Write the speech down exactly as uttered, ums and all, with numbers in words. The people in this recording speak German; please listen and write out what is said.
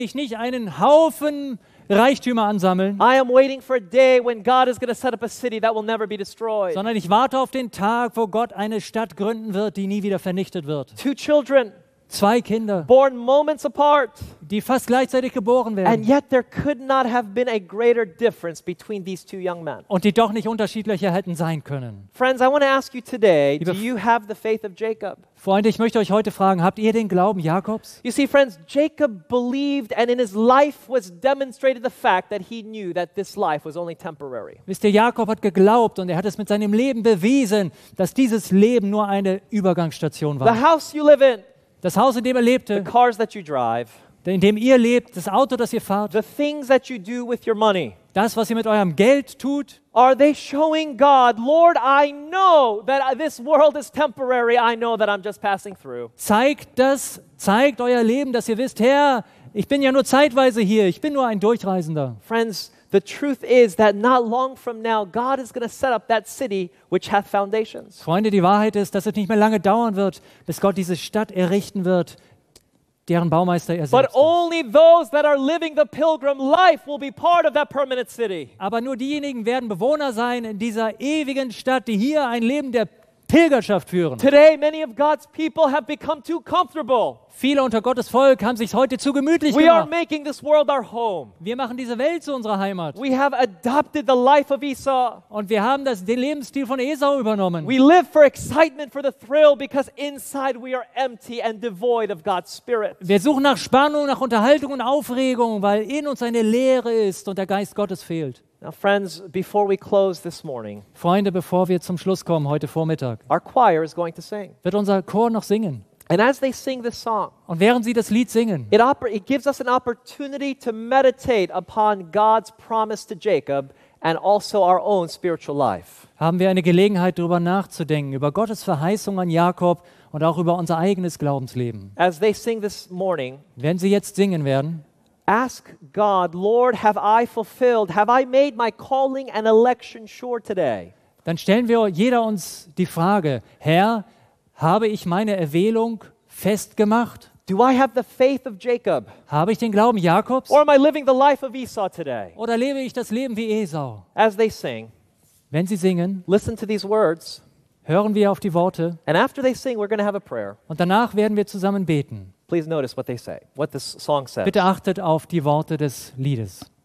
ich nicht einen Haufen Reichtümer ansammeln, I am waiting for a day when God is going to set up a city that will never be destroyed. sondern ich warte auf den Tag, wo Gott eine Stadt gründen wird, die nie wieder vernichtet wird. Two children, Zwei Kinder, born moments apart. die fast gleichzeitig geboren And werden yet there could not have been a greater difference between these two young men. und die doch nicht unterschiedlicher hätten sein können. Friends, I want to ask you today, do Liebe you have the faith of Jacob? Freunde, ich möchte euch heute fragen, habt ihr den Glauben Jakobs? You see, friends, Jacob believed, and in his life was demonstrated the fact that he knew that this life was only temporary. Wisst ihr, Jakob hat geglaubt und er hat es mit seinem Leben bewiesen, dass dieses Leben nur eine Übergangsstation The war. house you live in, Das Haus, in dem er the lebte, cars that you drive, in dem ihr lebt, das Auto, das ihr fahrt, the things that you do with your money, das, was ihr mit eurem Geld tut, are they showing God, Lord, I know that this world is temporary. I know that I'm just passing through. zeigt das, zeigt euer Leben, dass ihr wisst, Herr, ich bin ja nur zeitweise hier, ich bin nur ein Durchreisender. Friends, the truth is that not long from now, God is going to set up that city which hath foundations. Freunde, die Wahrheit ist, dass es nicht mehr lange dauern wird, bis Gott diese Stadt errichten wird, deren Baumeister er But selbst ist. only those that are living the pilgrim life will be part of that permanent city. Aber nur diejenigen werden Bewohner sein in dieser ewigen Stadt, die hier ein Leben der Pilgerschaft führen. Today, many of God's people have become too comfortable. Viele unter Gottes Volk haben sich heute zu gemütlich We are gemacht. making this world our home. Wir machen diese Welt zu unserer Heimat. We have adopted the life of Esau. Und wir haben das, den Lebensstil von Esau übernommen. We live for excitement, for the thrill, because inside we are empty and devoid of God's Spirit. Wir suchen nach Spannung, nach Unterhaltung und Aufregung, weil in uns eine Leere ist und der Geist Gottes fehlt. Now, friends, before we close this morning, Freunde, bevor wir zum Schluss kommen, heute Vormittag, our choir is going to sing. wird unser Chor noch singen. And as they sing this song, Und während sie das Lied singen, it, oper- it gives us an opportunity to meditate upon God's promise to Jacob and also our own spiritual life. haben wir eine Gelegenheit, darüber nachzudenken, über Gottes Verheißung an Jakob und auch über unser eigenes Glaubensleben. As they sing this morning, Wenn sie jetzt singen werden, ask God, Lord, have I fulfilled, have I made my calling and election sure today? dann stellen wir jeder uns die Frage, Herr, habe ich meine Erwählung festgemacht? Do I have the faith of Jacob? Habe ich den Glauben Jakobs? Or am I living the life of Esau today? Oder lebe ich das Leben wie Esau? As they sing, Wenn sie singen, listen to these words. hören wir auf die Worte And after they sing, we're going to have a prayer. und danach werden wir zusammen beten. Please notice what they say, what this song says. Bitte achtet auf die Worte des Liedes.